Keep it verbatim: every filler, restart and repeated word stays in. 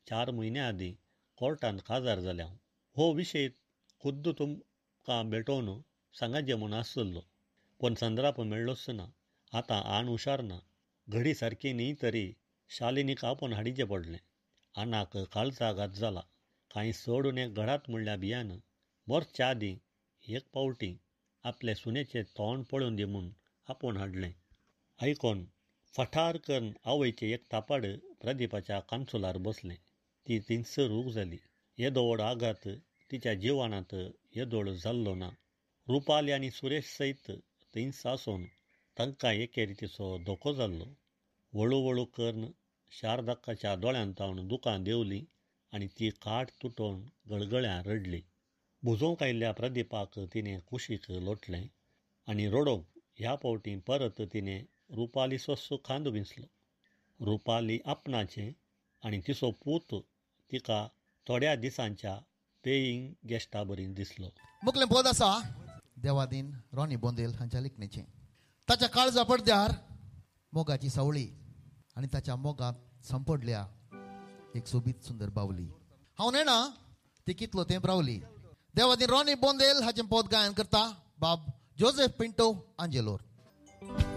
चार म्हयन्या आदीं कोर्टांत काजार जाल्या. हो विशय खुद्द तुमकां भेटोवन सांगाचे म्हूण आसलो, पण संद्राप मेळ्ळोच ना. आतां आण हुशार ना. घडी सारकी न्ही तरी शालिनीक आपोवन हाडिचें पडलें. आनाक काळजाघात जाला. कांय चड उणें घरात म्हणल्या भियान मोरच्या आदीं एक पावटी आपले सुनेचें तोंड पळोवन दी म्हूण आपोवन हाडलें. आयकोन फठार करून आवयचें एक तापाड प्रदीपाच्या कांसुलार बसलें. ती थिंगसर उब जाली. येदो व्हड आघात तिच्या जिवाणांत येदोळ जाल्लो ना. रुपाली आनी सुरेश सयत थंयच आसोन तांकां एके रितीचो धोको जाल्लो. वळू वळू करून शारदाक्काच्या दोळ्यांतावन दुकां देंवलीं आनी ती काट तुटोवन गळगळ्यां रडली. भुजोंक आयिल्ल्या प्रदीपाक तिणें कुशीक लोटलें आनी रडोवंक ह्या फावटी परत तिणें रुपालीचो सुखांत भिसलो. रुपाली आपणाचें आनी तिचो पूत तिका थोड्या दिसांच्या पेईंग गेस्टा बरी दिसलो. मुखलें पद आसा देवादीन रॉनी बोंदेल हांच्या लेखणेचें. ताच्या काळजा पडद्यार मोगाची सावळी आनी ताच्या मोगांत संपडल्या एक सोबीत सुंदर बावली. हांव नेणा ती कितलो तेंप रावली. देवादीन रॉनी बोंदेल हाचें पद गायन करता बाब जोसेफ पिंटो आंजेलोर.